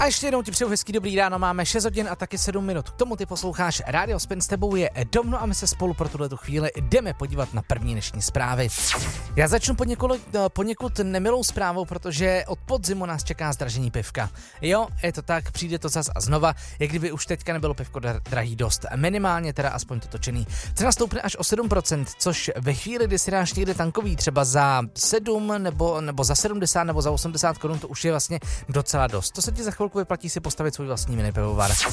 A ještě jednou ti přeju hezký dobrý ráno, máme 6 hodin a taky 7 minut. K tomu ty posloucháš Radio Spin, s tebou je Domno a my se spolu pro tuhletu chvíli jdeme podívat na první dnešní zprávy. Já začnu poněkud nemilou zprávou, protože od podzimu nás čeká zdražení pivka. Jo, je to tak, přijde to zas a znova, jak kdyby už teďka nebylo pivko drahý dost. Minimálně teda aspoň to točený. Cena stoupne až o 7%, což ve chvíli, kdy si dáš někde tankový třeba za 7 nebo za 70 nebo za 80 korun, to už je vlastně docela dost. To se ti za chvilku vyplatí si postavit svůj vlastní mini pivovar.